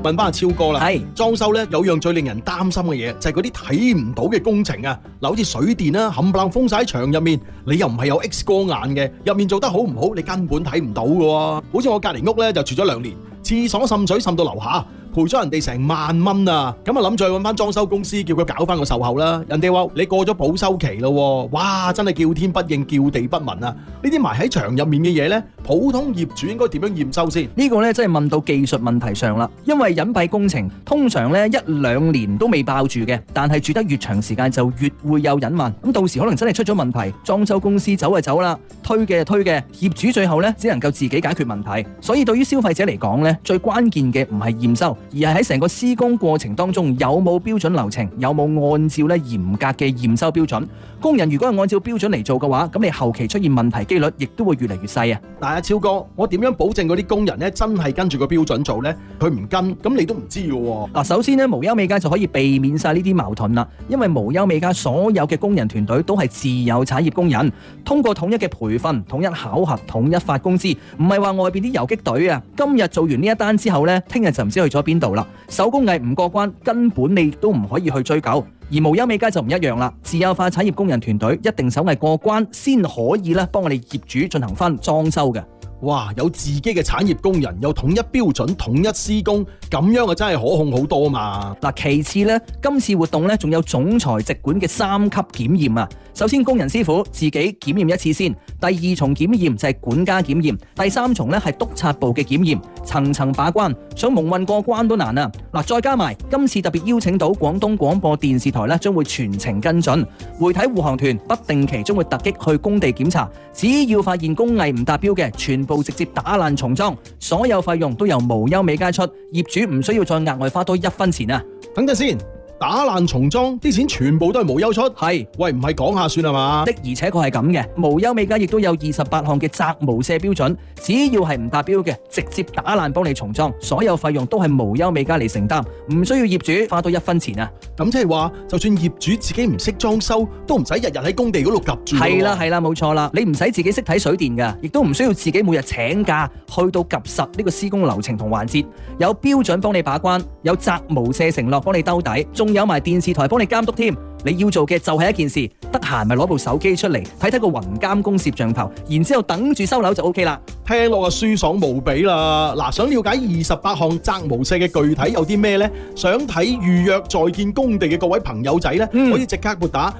問翻阿超哥啦， 係裝修咧有樣最令人擔心嘅嘢，就係嗰啲睇唔到嘅工程啊！嗱，好似水電啦，冚唪唥封晒喺牆入面，你又唔係有 X 光眼嘅，入面做得好唔好，你根本睇唔到嘅喎。好似我隔離屋咧就住咗2年，廁所滲水滲到樓下。賠咗人哋成1萬蚊啊！咁啊諗住去揾翻裝修公司，叫佢搞翻個售後啦。人哋話你過咗保修期咯，哇！真係叫天不應，叫地不聞啊！呢啲埋喺牆入面嘅嘢呢，普通業主應該點樣驗收先？ 呢個呢真係問到技術問題上啦。因為隱蔽工程通常呢1-2年都未爆住嘅，但係住得越長時間就越會有隱患。咁到時可能真係出咗問題，裝修公司走就走啦，推嘅就推嘅，業主最後呢只能夠自己解決問題。所以對於消費者嚟講呢，最關鍵嘅唔係驗收，而係喺成個施工過程當中有冇標準流程，有冇按照咧嚴格嘅驗收標準。工人如果係按照標準嚟做嘅話，咁你後期出現問題機率亦都會越嚟越細啊！ 但係阿超哥，我點樣保證嗰啲工人咧真係跟住個標準做呢？佢唔跟，咁你都唔知嘅喎。 嗱，首先咧，無憂美家就可以避免晒呢啲矛盾啦，因為無憂美家所有嘅工人團隊都係自有產業工人，通過統一嘅培訓、統一考核、統一發工資，唔係話外邊啲游擊隊啊，今日做完呢一單之後呢，聽日就唔知去咗邊度啦。手工藝唔過關，根本你都唔可以去追究。而無憂美家就唔一樣啦，自有化產業工人團隊一定手藝過關，先可以咧幫我哋業主進行翻裝修嘅。 哇！有自己嘅產業工人，有統一標準、統一施工，咁樣啊真係可控好多嘛。 嗱，其次呢，今次活動呢仲有總裁直管嘅3級檢驗啊。首先工人師傅自己檢驗1次先，第2重檢驗就係管家檢驗，第3重呢係督察部嘅檢驗，層層把關，想蒙混過關都難啊！嗱，再加埋今次特別邀請到廣東廣播電視台呢，將會全程跟進，媒體護航團不定期將會突擊去工地檢查，只要發現工藝唔達標嘅，全部直接打爛重裝，所有費用都由無憂美家出，業主唔需要再額外花多1分錢啊！ 等陣先。打爛重裝啲錢全部都係無憂出， 係喂唔係講下算係嘛？ 的而且確係咁嘅，無憂美家亦都有28項嘅責無赦標準，只要係唔達標嘅，直接打爛幫你重裝，所有費用都係無憂美家嚟承擔，唔需要業主花多1分錢啊！ 咁即係話，就算業主自己唔識裝修，都唔使日日喺工地嗰度夾住。 係啦，冇錯啦，你唔使自己識睇水電㗎，亦都唔需要自己每日請假去到夾實呢個施工流程同環節，有標準幫你把關，有責無赦承諾幫你兜底，仲有埋電視台幫你監督添。你要做嘅就係一件事，得閒咪攞部手機出嚟睇睇個雲監工攝像頭，然之後等住收樓就 OK 啦。 聽落啊舒爽無比啦！嗱，想了解28項責無赦嘅具體有啲咩呢？想睇預約在建工地嘅各位朋友仔呢，可以即刻撥打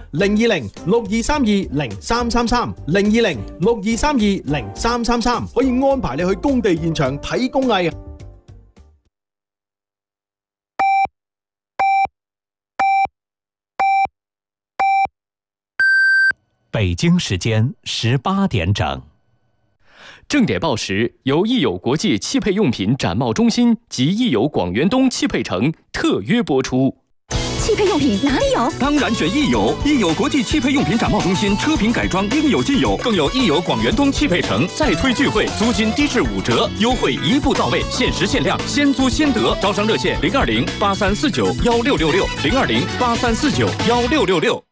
020-6232-0333，020-6232-0333，可以安排你去工地現場睇工藝。 北京时间18点整。 正点报时由益友国际汽配用品展贸中心及益友广元东汽配城特约播出。 汽配用品哪里有？ 当然选益友，益友国际汽配用品展贸中心，车品改装应有尽有，更有益友广元东汽配城再推聚会，租金低至5折，优惠一步到位，限时限量，先租先得。招商热线020-8349-1666，020-8349-1666。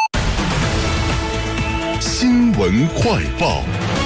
新闻快报。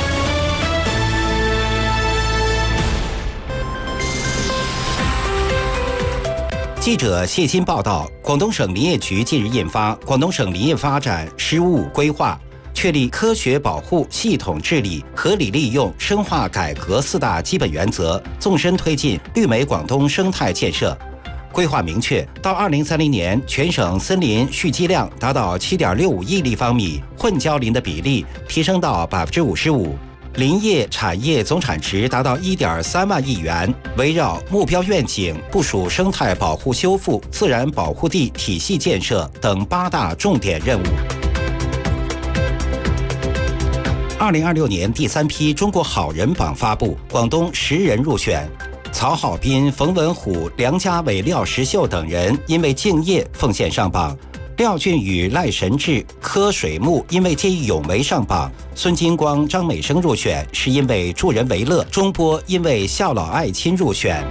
记者谢鑫报道，广东省林业局近日印发《广东省林业发展“十五五”规划》，确立科学保护、系统治理、合理利用、深化改革4大基本原则，纵深推进绿美广东生态建设。规划明确，到2030年，全省森林蓄积量达到7.65亿立方米，混交林的比例提升到55%，林业产业总产值达到1.3万亿元。围绕目标愿景，部署生态保护修复、自然保护地体系建设等8大重点任务。2026年第3批中国好人榜发布，广东10人入选。曹浩斌、冯文虎、梁家伟、廖石秀等人因为敬业奉献上榜，廖俊宇、赖神志、柯水木因为见义勇为上榜，孙金光、张美生入选是因为助人为乐，钟波因为孝老爱亲入选。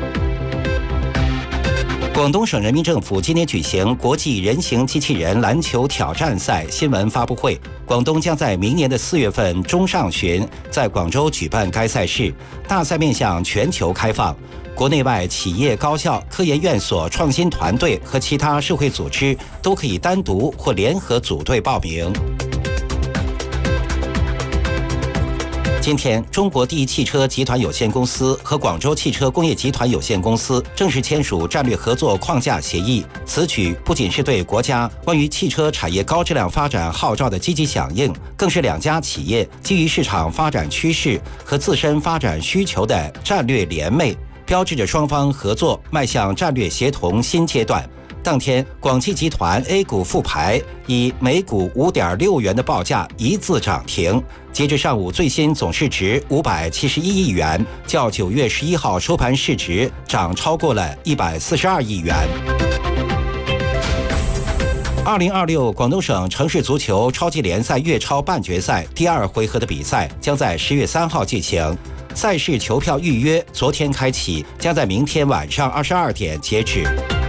广东省人民政府今年举行国际人形机器人篮球挑战赛新闻发布会，广东将在明年的4月份中上旬在广州举办该赛事。大赛面向全球开放， 国内外企业、高校、科研院所、创新团队和其他社会组织都可以单独或联合组队报名。今天，中国第一汽车集团有限公司和广州汽车工业集团有限公司正式签署战略合作框架协议。此举不仅是对国家关于汽车产业高质量发展号召的积极响应，更是两家企业基于市场发展趋势和自身发展需求的战略联袂，标志着双方合作迈向战略协同新阶段。当天，广汽集团 A 股复牌，以每股5.6元的报价一字涨停。截至上午，最新总市值571亿元，较9月11号收盘市值涨超过了142亿元。2026广东省城市足球超级联赛粤超半决赛第2回合的比赛将在10月3号进行。赛事球票预约昨天开启，将在明天晚上22点截止。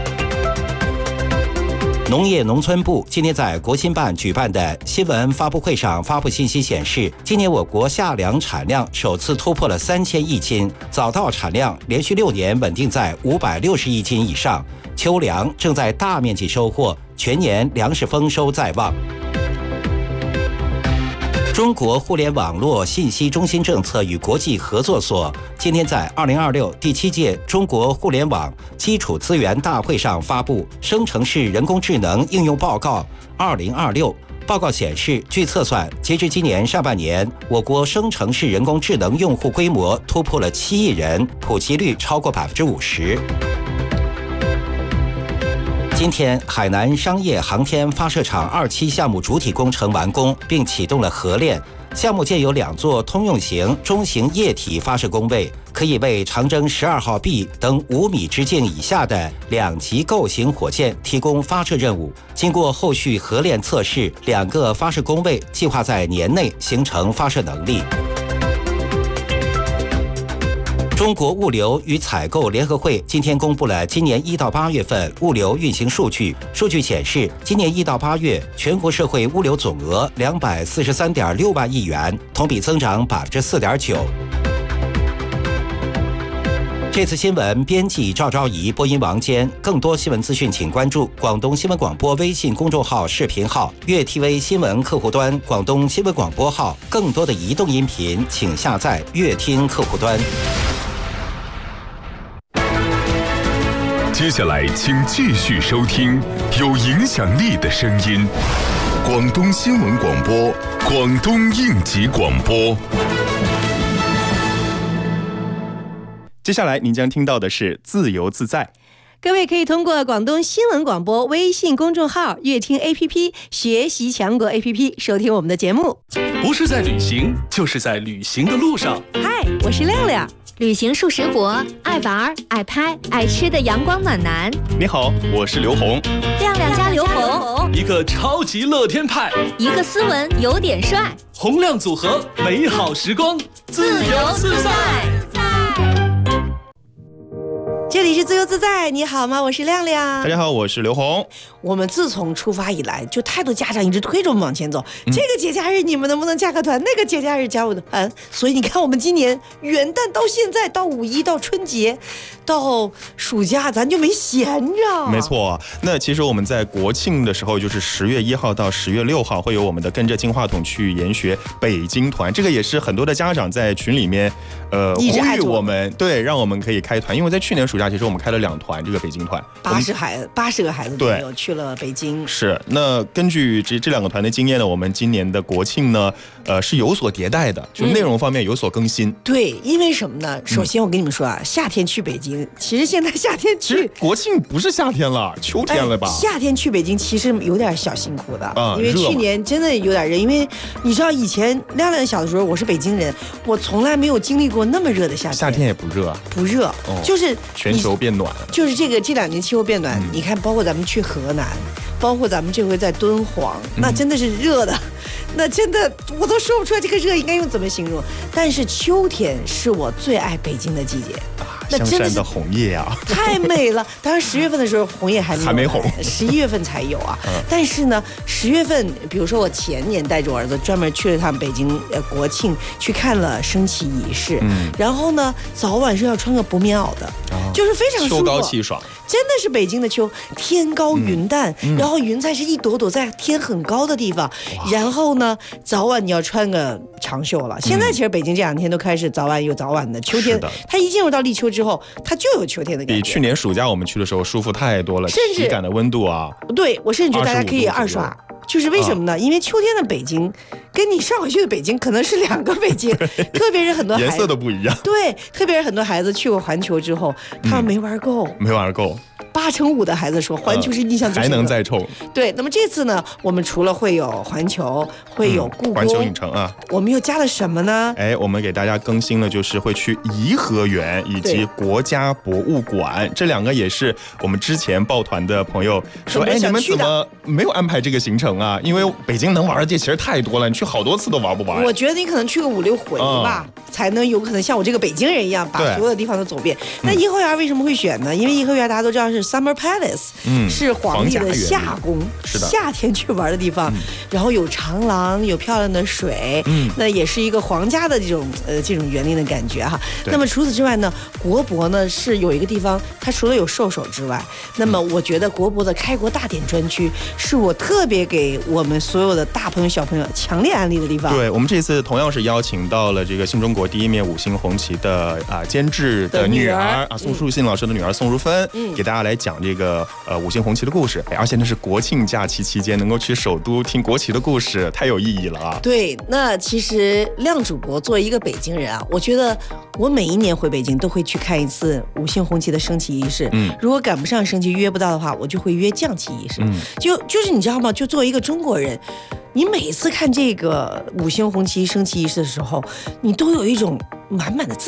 农业农村部今天在国新办举办的新闻发布会上发布信息显示，今年我国夏粮产量首次突破了3000亿斤，早稻产量连续6年稳定在560亿斤以上，秋粮正在大面积收获，全年粮食丰收在望。中国互联网络信息中心政策与国际合作所今天在2026第7届中国互联网基础资源大会上发布《生成式人工智能应用报告2026》。报告显示，据测算，截至今年上半年，我国生成式人工智能用户规模突破了7亿人，普及率超过50%。今天，海南商业航天发射场2期项目主体工程完工，并启动了合炼。项目建有2座通用型中型液体发射工位，可以为长征12号 B 等5米直径以下的2级构型火箭提供发射任务。经过后续合炼测试，2个发射工位计划在年内形成发射能力。中国物流与采购联合会今天公布了今年1到8月份物流运行数据。数据显示，今年1到8月全国社会物流总额243.6万亿元，同比增长4.9%。这次新闻编辑赵昭仪，播音王坚。更多新闻资讯，请关注广东新闻广播微信公众号、视频号、粤 TV 新闻客户端、广东新闻广播号。更多的移动音频，请下载粤听客户端。 接下来，请继续收听有影响力的声音——广东新闻广播、广东应急广播。 接下来您将听到的是自由自在。 各位可以通过广东新闻广播微信公众号、粤听 APP、学习强国 APP 收听我们的节目。 不是在旅行，就是在旅行的路上。 嗨，我是亮亮。 旅行数十国，爱玩、爱拍、爱吃的阳光暖男。 你好，我是刘红。 亮亮加刘红， 一个超级乐天派， 一个斯文有点帅， 洪亮组合，美好时光，自由自在。 这里是自由自在，你好吗？我是亮亮。 大家好，我是刘红。 我们自从出发以来，就太多家长一直推着我们往前走。这个节假日你们能不能加个团？那个节假日加我的团。所以你看，我们今年元旦到现在，到5一，到春节，到暑假，咱就没闲着。 没错，那其实我们在国庆的时候，就是10月1号到10月6号，会有我们的跟着金话筒去研学北京团。这个也是很多的家长在群里面，呼吁我们，对，让我们可以开团。因为在去年暑假，其实我们开了2团这个北京团 ，80个孩子都有去了北京。 是，那根据这2个团的经验呢，我们今年的国庆呢，是有所迭代的，就内容方面有所更新。 对，因为什么呢？首先我跟你们说啊，夏天去北京，其实现在夏天去， 其实国庆不是夏天了，秋天了吧？ 夏天去北京其实有点小辛苦的，因为去年真的有点热。因为你知道以前亮亮小的时候，我是北京人，我从来没有经历过那么热的夏天。 夏天也不热， 不热，就是全球变暖， 就是这2年气候变暖。你看，包括咱们去河南，包括咱们这回在敦煌，那真的是热的，那真的我都说不出来这个热应该用怎么形容。但是秋天是我最爱北京的季节。 那真的是香山的红叶啊， 太美了。当然10月份的时候红叶还没红 ，11月份才有啊。但是呢，10月份，比如说我前年带着我儿子专门去了趟北京国庆，去看了升旗仪式。然后呢，早晚是要穿个薄棉袄的，就是非常舒服， 秋高气爽。 真的是北京的秋，天高云淡，然后云彩是一朵朵在天很高的地方，然后呢，早晚你要穿个长袖了。现在其实北京这2天都开始早晚有早晚的，秋天它一进入到立秋之后，它就有秋天的感觉。 比去年暑假我们去的时候舒服太多了， 甚至体感的温度啊， 对我甚至觉得大家可以2刷。就是为什么呢？因为秋天的北京，跟你上回去的北京可能是2个北京，特别是很多孩子颜色都不一样。 对，特别是很多孩子去过环球之后，他们没玩够， 没玩够。 8成5的孩子说环球是印象最深的， 还能再冲。 对，那么这次呢，我们除了会有环球，会有故宫、 环球影城啊， 我们又加了什么呢？ 我们给大家更新了，就是会去颐和园以及国家博物馆，这2个也是我们之前抱团的朋友说，你们怎么没有安排这个行程啊？因为北京能玩的地其实太多了，你去好多次都玩不完。 我觉得你可能去个5、6回吧，才能有可能像我这个北京人一样，把所有的地方都走遍。那颐和园为什么会选呢？因为颐和园大家都知道是 Summer Palace，是皇帝的夏宫，夏天去玩的地方。然后有长廊，有漂亮的水，那也是一个皇家的这种园林的感觉哈。那么除此之外呢，国博呢是有一个地方，它除了有兽首之外，那么我觉得国博的开国大典专区是我特别给我们所有的大朋友小朋友强烈安利的地方。 对，我们这次同样是邀请到了这个新中国第1面5星红旗的监制的女儿宋树信老师的女儿宋如芬，给大家来讲这个5星红旗的故事。而且那是国庆假期期间能够去首都听国旗的故事，太有意义了啊！ 对，那其实亮主播作为一个北京人啊，我觉得我每一年回北京都会去看一次5星红旗的升旗仪式。如果赶不上升旗约不到的话，我就会约降旗仪式。就是你知道吗？就作为一个中国人，你每次看这个5星红旗升旗仪式的时候，你都有一种满满的